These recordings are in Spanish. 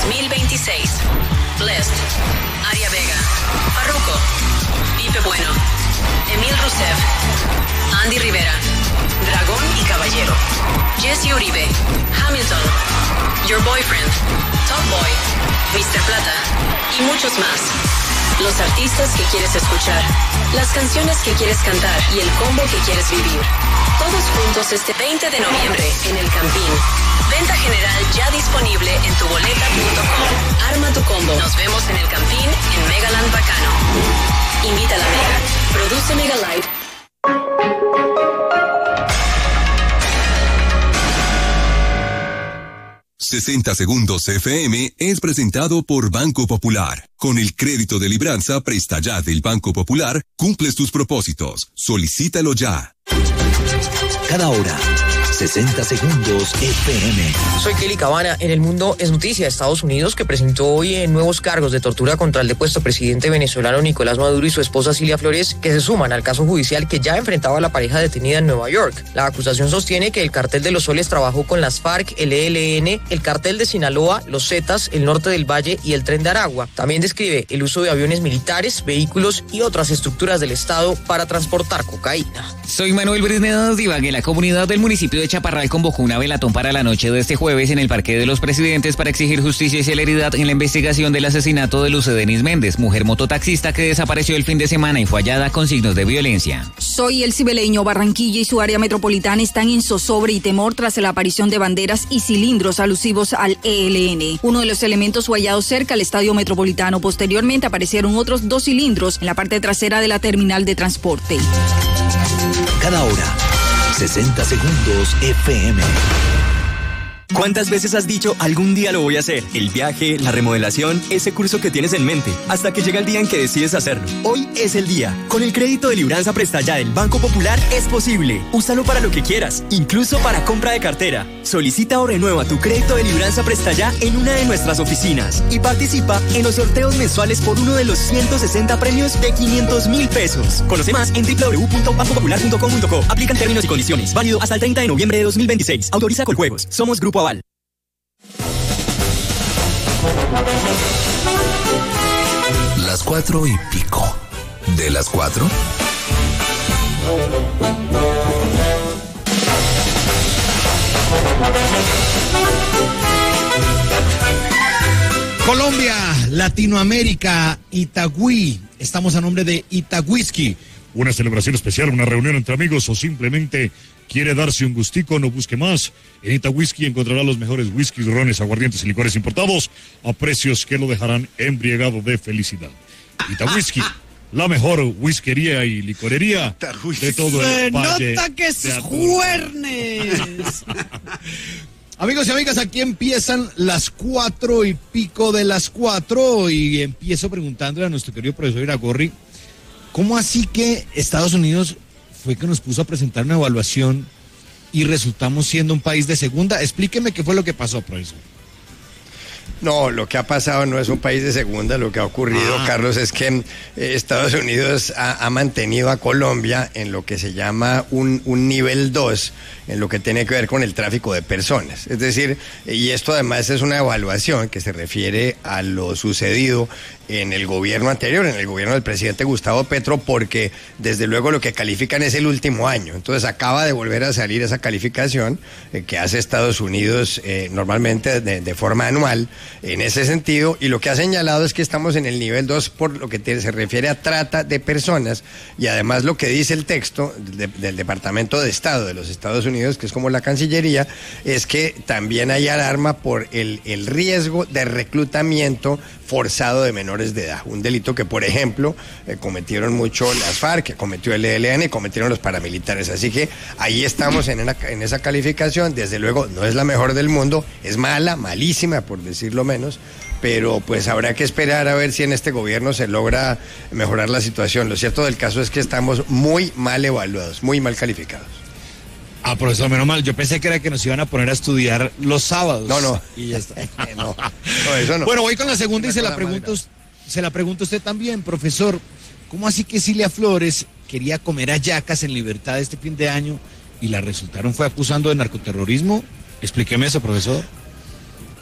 2026. Blessed, Aria Vega, Farruko, Pipe Bueno, Emil Rousseff, Andy Rivera, Dragón y Caballero, Jesse Uribe, Hamilton, Your Boyfriend, Top Boy, Mr. Plata y muchos más. Los artistas que quieres escuchar, las canciones que quieres cantar y el combo que quieres vivir. Todos juntos este 20 de noviembre en El Campín. Venta general ya disponible en tuboleta.com. Arma tu combo. Nos vemos en El Campín en Megaland Bacano. Invita a la Mega. Produce Mega Live. ...60 Segundos FM es presentado por Banco Popular. Con el crédito de libranza Presta Ya del Banco Popular, cumples tus propósitos. Solicítalo ya. Cada hora, 60 Segundos FM. Soy Kelly Cabana. En el mundo es noticia Estados Unidos, que presentó hoy nuevos cargos de tortura contra el depuesto presidente venezolano Nicolás Maduro y su esposa Cilia Flores, que se suman al caso judicial que ya enfrentaba a la pareja detenida en Nueva York. La acusación sostiene que el Cartel de los Soles trabajó con las FARC, el ELN, el Cartel de Sinaloa, los Zetas, el Norte del Valle y el Tren de Aragua. También describe el uso de aviones militares, vehículos y otras estructuras del Estado para transportar cocaína. Soy Manuel Brisnedo Divague. La comunidad del municipio de Chaparral convocó una velatón para la noche de este jueves en el Parque de los Presidentes para exigir justicia y celeridad en la investigación del asesinato de Luce Denis Méndez, mujer mototaxista que desapareció el fin de semana y fue hallada con signos de violencia. Soy el Cibeleño. Barranquilla y su área metropolitana están en zozobra y temor tras la aparición de banderas y cilindros alusivos al ELN. Uno de los elementos fue hallado cerca al estadio metropolitano. Posteriormente aparecieron otros 2 cilindros en la parte trasera de la terminal de transporte. Cada hora, 60 Segundos FM. ¿Cuántas veces has dicho algún día lo voy a hacer? El viaje, la remodelación, ese curso que tienes en mente, hasta que llega el día en que decides hacerlo. Hoy es el día. Con el crédito de libranza Presta Ya del Banco Popular es posible. Úsalo para lo que quieras, incluso para compra de cartera. Solicita o renueva tu crédito de libranza Presta Ya en una de nuestras oficinas y participa en los sorteos mensuales por uno de los 160 premios de 500,000 pesos. Conoce más en www.bancopopular.com.co. Aplican términos y condiciones. Válido hasta el 30 de noviembre de 2026. Autoriza Coljuegos. Somos Grupo Aval. Las 4:05. ¿De las 4? Colombia, Latinoamérica, Itagüí. Estamos a nombre de Itagüisky. Una celebración especial, una reunión entre amigos o simplemente quiere darse un gustico, no busque más. En Itagüisky encontrará los mejores whiskies, rones, aguardientes y licores importados a precios que lo dejarán embriagado de felicidad. Itagüisky, la mejor whiskería y licorería de todo el valle. ¡Nota que es juernes! Amigos y amigas, aquí empiezan las 4:05 de las 4 y empiezo preguntándole a nuestro querido profesor Iragorri, ¿cómo así que Estados Unidos fue que nos puso a presentar una evaluación y resultamos siendo un país de segunda? Explíqueme qué fue lo que pasó, profesor. No, lo que ha pasado no es un país de segunda. Lo que ha ocurrido, Carlos, es que Estados Unidos ha mantenido a Colombia en lo que se llama un nivel 2, en lo que tiene que ver con el tráfico de personas. Es decir, y esto además es una evaluación que se refiere a lo sucedido en el gobierno anterior, en el gobierno del presidente Gustavo Petro, porque desde luego lo que califican es el último año. Entonces acaba de volver a salir esa calificación que hace Estados Unidos normalmente de forma anual en ese sentido, y lo que ha señalado es que estamos en el nivel 2 por lo que se refiere a trata de personas, y además lo que dice el texto del Departamento de Estado de los Estados Unidos, que es como la Cancillería, es que también hay alarma por el riesgo de reclutamiento forzado de menores de edad, un delito que, por ejemplo, cometieron mucho las FARC, que cometió el ELN y cometieron los paramilitares. Así que ahí estamos en esa calificación. Desde luego no es la mejor del mundo, es mala, malísima por decirlo menos, pero pues habrá que esperar a ver si en este gobierno se logra mejorar la situación. Lo cierto del caso es que estamos muy mal evaluados, muy mal calificados. Ah, profesor, menos mal. Yo pensé que era que nos iban a poner a estudiar los sábados. No. Y ya está. No, eso no. Bueno, voy con la segunda y se la pregunto a usted también, profesor. ¿Cómo así que Cilia Flores quería comer hallacas en libertad este fin de año y la resultaron fue acusando de narcoterrorismo? Explíqueme eso, profesor.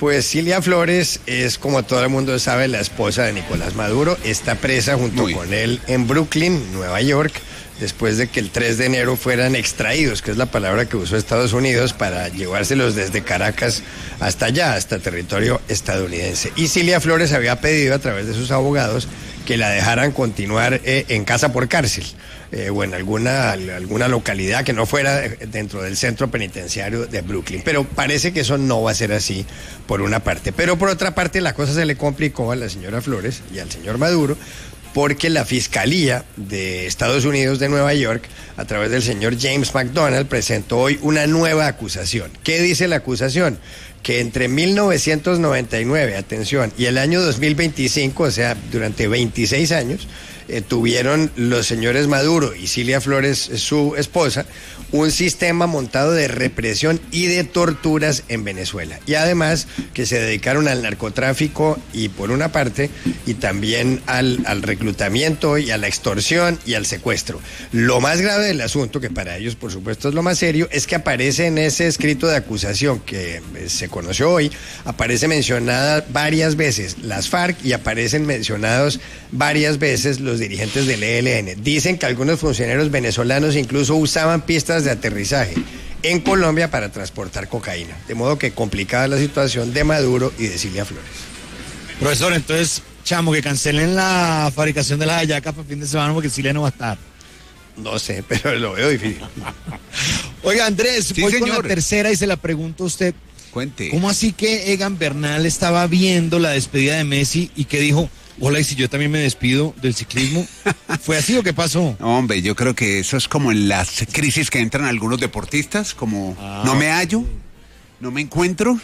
Pues Cilia Flores es, como todo el mundo sabe, la esposa de Nicolás Maduro. Está presa junto con él en Brooklyn, Nueva York, después de que el 3 de enero fueran extraídos, que es la palabra que usó Estados Unidos, para llevárselos desde Caracas hasta allá, hasta territorio estadounidense. Y Cilia Flores había pedido a través de sus abogados que la dejaran continuar en casa por cárcel. O en alguna localidad que no fuera dentro del centro penitenciario de Brooklyn. Pero parece que eso no va a ser así, por una parte. Pero por otra parte, la cosa se le complicó a la señora Flores y al señor Maduro, porque la Fiscalía de Estados Unidos de Nueva York, a través del señor James McDonald, presentó hoy una nueva acusación. ¿Qué dice la acusación? Que entre 1999, atención, y el año 2025, o sea, durante 26 años, tuvieron los señores Maduro y Cilia Flores, su esposa, un sistema montado de represión y de torturas en Venezuela. Y además que se dedicaron al narcotráfico, y por una parte, y también al reclutamiento y a la extorsión y al secuestro. Lo más grave del asunto, que para ellos por supuesto es lo más serio, es que aparece en ese escrito de acusación que se conoció hoy, aparece mencionada varias veces las FARC y aparecen mencionados varias veces los dirigentes del ELN. Dicen que algunos funcionarios venezolanos incluso usaban pistas de aterrizaje en Colombia para transportar cocaína. De modo que complicada la situación de Maduro y de Cilia Flores. Profesor, entonces, chamo, que cancelen la fabricación de las hallacas para fin de semana porque Cilia no va a estar. No sé, pero lo veo difícil. Oiga, Andrés, sí, voy señor. con la tercera y se la pregunto a usted. Cuente. ¿Cómo así que Egan Bernal estaba viendo la despedida de Messi y que dijo, hola, y si yo también me despido del ciclismo? ¿Fue así o qué pasó? Hombre, yo creo que eso es como en las crisis que entran algunos deportistas, como no me hallo, no me encuentro.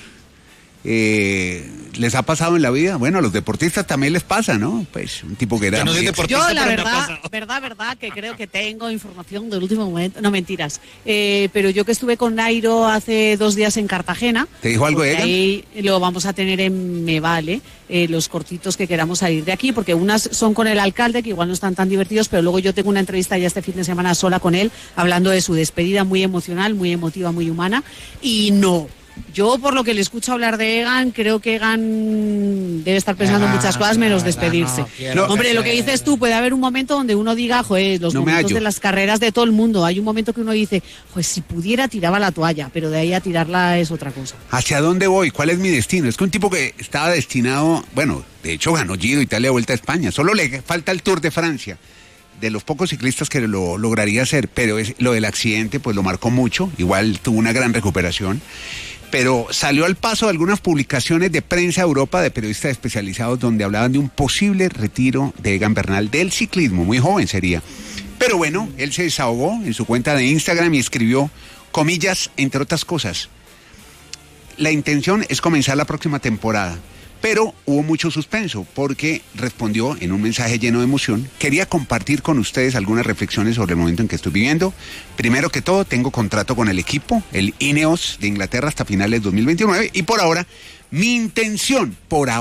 ¿Les ha pasado en la vida? Bueno, a los deportistas también les pasa, ¿no? Pues un tipo que era... no soy deportista, yo la pero verdad, que creo que tengo información del último momento, no mentiras, pero yo que estuve con Nairo hace 2 días en Cartagena. ¿Te dijo algo de ella? Ahí lo vamos a tener en Me Vale, los cortitos que queramos salir de aquí, porque unas son con el alcalde, que igual no están tan divertidos, pero luego yo tengo una entrevista ya este fin de semana sola con él, hablando de su despedida, muy emocional, muy emotiva, muy humana, y no... Yo, por lo que le escucho hablar de Egan, creo que Egan debe estar pensando en muchas cosas menos despedirse. Hombre, lo que dices tú, puede haber un momento donde uno diga, joder, los momentos de las carreras de todo el mundo. Hay un momento que uno dice, pues si pudiera tiraba la toalla, pero de ahí a tirarla es otra cosa. ¿Hacia dónde voy? ¿Cuál es mi destino? Es que un tipo que estaba destinado, bueno, de hecho ganó Giro, Italia, Vuelta a España. Solo le falta el Tour de Francia. De los pocos ciclistas que lo lograría hacer, pero lo del accidente pues lo marcó mucho. Igual tuvo una gran recuperación. Pero salió al paso de algunas publicaciones de prensa de Europa de periodistas especializados donde hablaban de un posible retiro de Egan Bernal del ciclismo, muy joven sería. Pero bueno, él se desahogó en su cuenta de Instagram y escribió, comillas, entre otras cosas, la intención es comenzar la próxima temporada. Pero hubo mucho suspenso porque respondió en un mensaje lleno de emoción. Quería compartir con ustedes algunas reflexiones sobre el momento en que estoy viviendo. Primero que todo, tengo contrato con el equipo, el Ineos de Inglaterra, hasta finales de 2029. Y por ahora, mi intención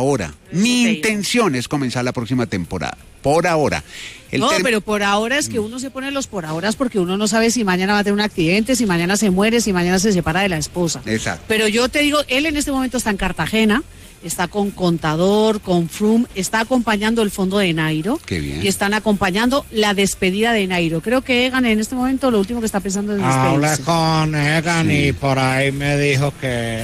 es comenzar la próxima temporada. Por ahora. Pero por ahora es que uno se pone los por ahora porque uno no sabe si mañana va a tener un accidente, si mañana se muere, si mañana se separa de la esposa. Exacto. Pero yo te digo, él en este momento está en Cartagena, está con Contador, con Froome, está acompañando el fondo de Nairo. Qué bien. Y están acompañando la despedida de Nairo. Creo que Egan en este momento lo último que está pensando es despedirse. Hablé con Egan y por ahí me dijo que...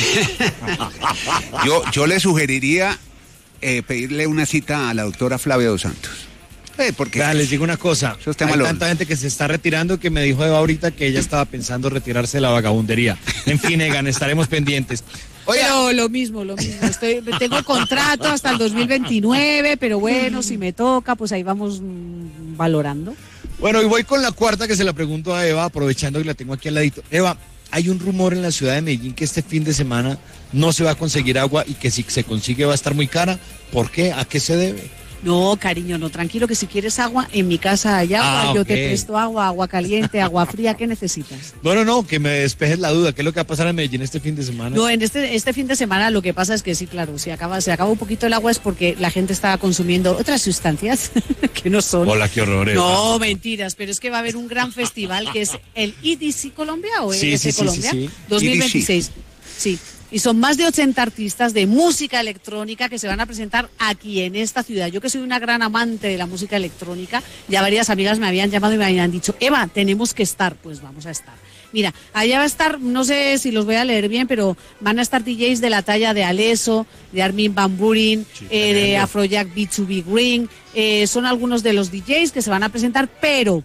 yo le sugeriría pedirle una cita a la doctora Flavia Dos Santos. Porque les digo una cosa, hay tanta gente que se está retirando que me dijo Eva ahorita que ella estaba pensando retirarse de la vagabundería. En fin, Egan, estaremos pendientes. Oye, pero lo mismo. Tengo contrato hasta el 2029, pero bueno, si me toca, pues ahí vamos valorando. Bueno, y voy con la cuarta que se la pregunto a Eva, aprovechando que la tengo aquí al ladito. Eva, hay un rumor en la ciudad de Medellín que este fin de semana no se va a conseguir agua y que si se consigue va a estar muy cara. ¿Por qué? ¿A qué se debe? No, cariño, no, tranquilo, que si quieres agua, en mi casa hay agua, yo te presto agua caliente, agua fría, ¿qué necesitas? No, que me despejes la duda, ¿qué es lo que va a pasar en Medellín este fin de semana? No, en este fin de semana lo que pasa es que sí, claro, se acaba un poquito el agua es porque la gente está consumiendo otras sustancias que no son. Hola, qué horror. No, mentiras, pero es que va a haber un gran festival que es el EDC Colombia o sí, EDC Colombia, sí. 2026. Sí. Y son más de 80 artistas de música electrónica que se van a presentar aquí en esta ciudad. Yo que soy una gran amante de la música electrónica, ya varias amigas me habían llamado y me habían dicho, Eva, tenemos que estar. Pues vamos a estar. Mira, allá va a estar, no sé si los voy a leer bien, pero van a estar DJs de la talla de Alesso, de Armin van Buuren, de Afrojack B2B Green. Son algunos de los DJs que se van a presentar, pero,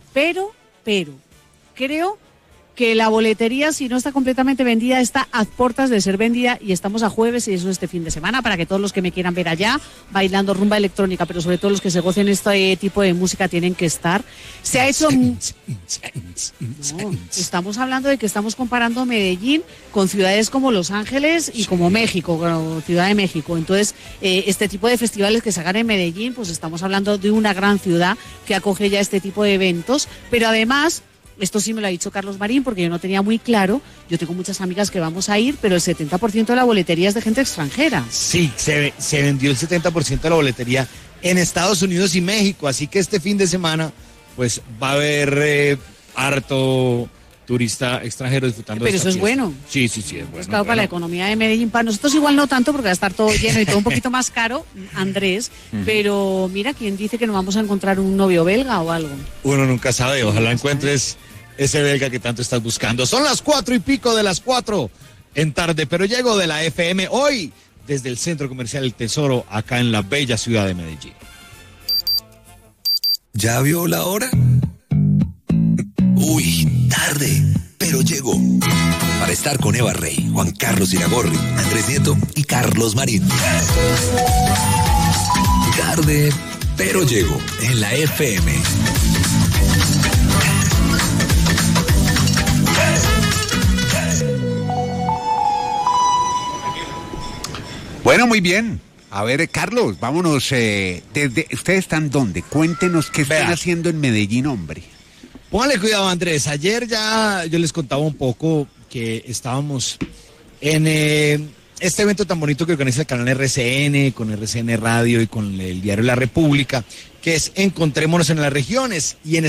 creo que la boletería, si no está completamente vendida, está a puertas de ser vendida y estamos a jueves y eso este fin de semana para que todos los que me quieran ver allá bailando rumba electrónica, pero sobre todo los que se gocen este tipo de música tienen que estar. Se ha hecho... No, estamos hablando de que estamos comparando Medellín con ciudades como Los Ángeles y como México, como Ciudad de México. Entonces, este tipo de festivales que se hagan en Medellín, pues estamos hablando de una gran ciudad que acoge ya este tipo de eventos, pero además... Esto sí me lo ha dicho Carlos Marín porque yo no tenía muy claro. Yo tengo muchas amigas que vamos a ir, pero el 70% de la boletería es de gente extranjera. Sí, se vendió el 70% de la boletería en Estados Unidos y México. Así que este fin de semana pues va a haber harto turista extranjero disfrutando de esta Pero eso es fiesta. bueno. Sí, es bueno. Claro, para la economía de Medellín. Para nosotros igual no tanto porque va a estar todo lleno y todo un poquito más caro, Andrés. Pero mira, ¿quién dice que nos vamos a encontrar un novio belga o algo? Uno nunca sabe, ojalá encuentres ese belga que tanto estás buscando. Son las 4:00 de las 4 en tarde, pero llego de la FM hoy desde el Centro Comercial El Tesoro, acá en la bella ciudad de Medellín. ¿Ya vio la hora? Uy, tarde, pero llegó. Para estar con Eva Rey, Juan Carlos Iragorri, Andrés Nieto y Carlos Marín. Tarde, pero llegó en la FM. Bueno, muy bien. A ver, Carlos, vámonos. ¿Ustedes están dónde? Cuéntenos qué están haciendo en Medellín, hombre. Póngale cuidado, Andrés. Ayer ya yo les contaba un poco que estábamos en este evento tan bonito que organiza el canal RCN, con RCN Radio y con el diario La República, que es Encontrémonos en las Regiones. Y en